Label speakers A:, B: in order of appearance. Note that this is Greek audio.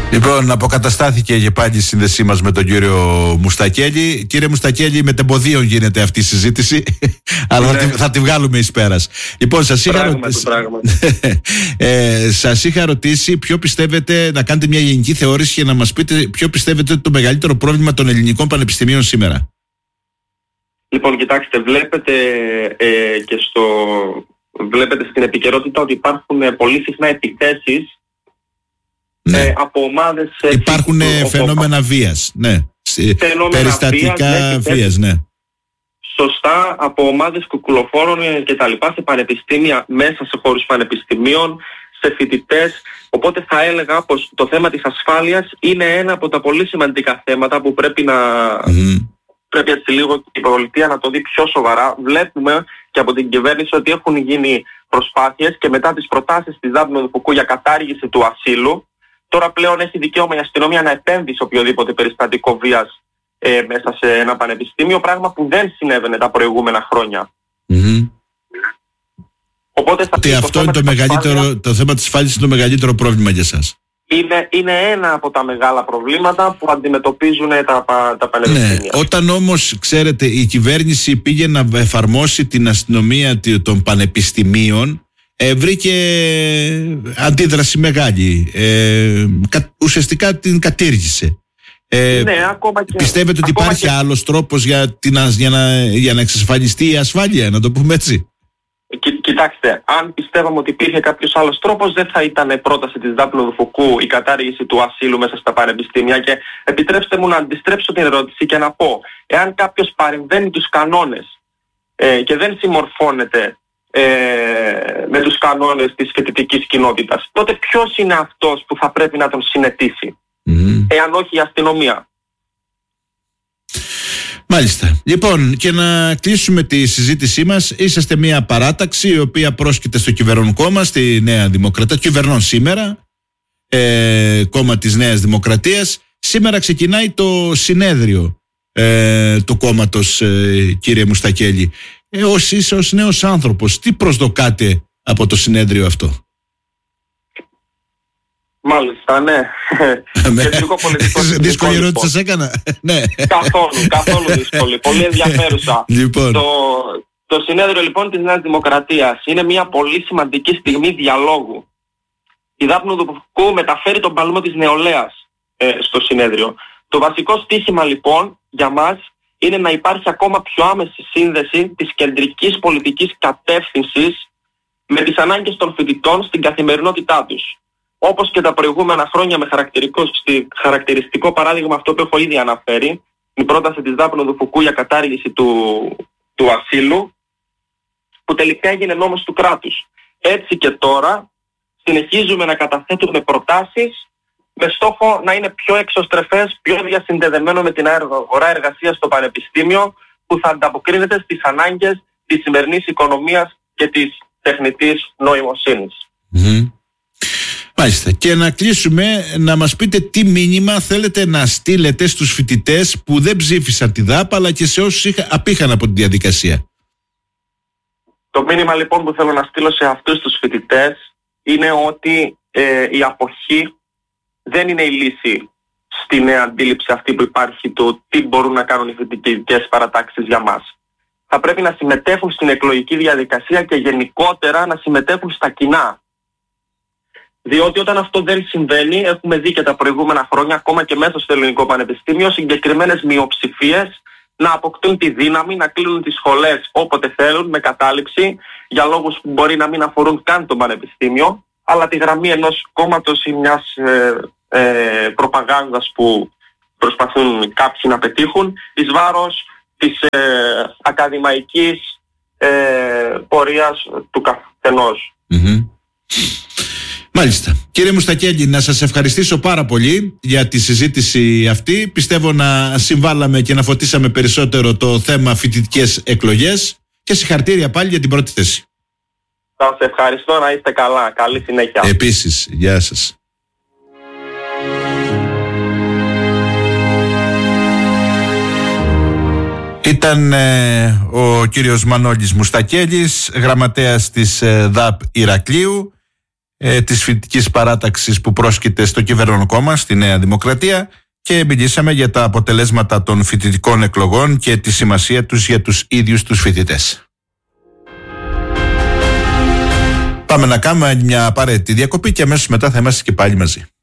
A: Λοιπόν, αποκαταστάθηκε και πάλι η σύνδεσή μας με τον κύριο Μουστακέλη. Κύριε Μουστακέλη, με τεμποδίων γίνεται αυτή η συζήτηση, αλλά θα τη βγάλουμε εις πέρας. Λοιπόν, σας είχα ρωτήσει ποιο πιστεύετε, να κάνετε μια γενική θεώρηση και να μας πείτε ποιο πιστεύετε το μεγαλύτερο πρόβλημα των ελληνικών πανεπιστημίων σήμερα.
B: Λοιπόν, κοιτάξτε, βλέπετε βλέπετε στην επικαιρότητα ότι υπάρχουν πολύ συχνά επιθέσεις.
A: Ναι.
B: Από ομάδες.
A: Υπάρχουν φαινόμενα βίας. Ναι. Περιστατικά βίας, ναι.
B: Σωστά, από ομάδες κουκουλοφόρων και τα λοιπά, σε πανεπιστήμια, μέσα σε χώρους πανεπιστημίων, σε φοιτητές. Οπότε θα έλεγα πως το θέμα της ασφάλειας είναι ένα από τα πολύ σημαντικά θέματα που πρέπει να. Πρέπει έτσι λίγο η πολιτεία να το δει πιο σοβαρά. Βλέπουμε και από την κυβέρνηση ότι έχουν γίνει προσπάθειες και μετά τις προτάσεις της Δάπνου Φουκού για κατάργηση του ασύλου. Τώρα πλέον έχει δικαίωμα η αστυνομία να επέμβει σε οποιοδήποτε περιστατικό βίας μέσα σε ένα πανεπιστήμιο, πράγμα που δεν συνέβαινε τα προηγούμενα χρόνια. Οπότε
A: αυτό είναι το θέμα της ασφάλειας είναι το μεγαλύτερο πρόβλημα για εσάς.
B: Είναι ένα από τα μεγάλα προβλήματα που αντιμετωπίζουν τα πανεπιστήμια.
A: Ναι, όταν όμως, ξέρετε, η κυβέρνηση πήγε να εφαρμόσει την αστυνομία των πανεπιστημίων, βρήκε αντίδραση μεγάλη. Ουσιαστικά την κατήργησε.
B: Ναι, ακόμα και,
A: πιστεύετε ότι υπάρχει άλλος τρόπος για να εξασφαλιστεί η ασφάλεια, να το πούμε έτσι?
B: Κοιτάξτε, αν πιστεύαμε ότι υπήρχε κάποιος άλλος τρόπος, δεν θα ήταν πρόταση της Δάπνου Φουκού η κατάργηση του ασύλου μέσα στα πανεπιστήμια. Και επιτρέψτε μου να αντιστρέψω την ερώτηση και να πω, εάν κάποιος παρεμβαίνει τους κανόνες και δεν συμμορφώνεται με τους κανόνες της φοιτητικής κοινότητας, τότε ποιος είναι αυτός που θα πρέπει να τον συνετίσει, εάν όχι η αστυνομία?
A: Μάλιστα. Λοιπόν, και να κλείσουμε τη συζήτησή μας. Είσαστε μια παράταξη η οποία πρόσκειται στο κυβερνών κόμμα, στη Νέα Δημοκρατία, κυβερνών σήμερα, κόμμα της Νέας Δημοκρατίας. Σήμερα ξεκινάει το συνέδριο του κόμματος, κύριε Μουστακέλη. Ως νέος άνθρωπος, τι προσδοκάτε από το συνέδριο αυτό?
B: Μάλιστα, ναι.
A: Δύσκολη ερώτηση σας έκανα. Ναι.
B: Καθόλου δύσκολη. Πολύ ενδιαφέρουσα.
A: Λοιπόν.
B: Το συνέδριο λοιπόν της Νέας Δημοκρατίας είναι μια πολύ σημαντική στιγμή διαλόγου. Η Δάπνου Φουκού μεταφέρει τον παλμό της νεολαίας στο συνέδριο. Το βασικό στίχημα λοιπόν για μας είναι να υπάρχει ακόμα πιο άμεση σύνδεση της κεντρικής πολιτικής κατεύθυνσης με τις ανάγκες των φοιτητών στην καθημερινότητά τους. Όπως και τα προηγούμενα χρόνια, με χαρακτηριστικό παράδειγμα αυτό που έχω ήδη αναφέρει, η πρόταση της Δάπνου Φουκού για κατάργηση του ασύλου, που τελικά έγινε νόμος του κράτους. Έτσι και τώρα συνεχίζουμε να καταθέτουμε προτάσεις με στόχο να είναι πιο εξωστρεφές, πιο διασυνδεδεμένο με την αγορά εργασίας στο πανεπιστήμιο, που θα ανταποκρίνεται στις ανάγκες της σημερινής οικονομίας και της τεχνητής νοημοσύνης.
A: Μάλιστα. Και να κλείσουμε, να μας πείτε τι μήνυμα θέλετε να στείλετε στους φοιτητές που δεν ψήφισαν τη ΔΑΠ, αλλά και σε όσους απήχαν από τη διαδικασία.
B: Το μήνυμα λοιπόν που θέλω να στείλω σε αυτούς τους φοιτητές είναι ότι η αποχή δεν είναι η λύση στη νέα αντίληψη αυτή που υπάρχει του τι μπορούν να κάνουν οι φοιτητικές παρατάξεις για μας. Θα πρέπει να συμμετέχουν στην εκλογική διαδικασία και γενικότερα να συμμετέχουν στα κοινά. Διότι όταν αυτό δεν συμβαίνει, έχουμε δει και τα προηγούμενα χρόνια, ακόμα και μέσα στο ελληνικό πανεπιστήμιο, συγκεκριμένες μειοψηφίες να αποκτούν τη δύναμη να κλείνουν τις σχολές όποτε θέλουν, με κατάληψη, για λόγους που μπορεί να μην αφορούν καν το πανεπιστήμιο, αλλά τη γραμμή ενός κόμματος ή μιας προπαγάνδας που προσπαθούν κάποιοι να πετύχουν, εις βάρος της ακαδημαϊκής πορείας του καθενός.
A: Μάλιστα. Κύριε Μουστακέλη, να σας ευχαριστήσω πάρα πολύ για τη συζήτηση αυτή. Πιστεύω να συμβάλαμε και να φωτίσαμε περισσότερο το θέμα φοιτητικές εκλογές και συγχαρητήρια πάλι για την πρώτη θέση.
B: Σας ευχαριστώ, να είστε καλά. Καλή συνέχεια.
A: Επίσης, γεια σας. Ήταν ο κύριος Μανώλης Μουστακέλης, γραμματέας της ΔΑΠ Ηρακλείου. της φοιτητικής παράταξης που πρόσκειται στο κυβερνών κόμμα, στη Νέα Δημοκρατία, και μιλήσαμε για τα αποτελέσματα των φοιτητικών εκλογών και τη σημασία τους για τους ίδιους τους φοιτητές. Πάμε να κάνουμε μια απαραίτητη διακοπή και αμέσως μετά θα είμαστε και πάλι μαζί.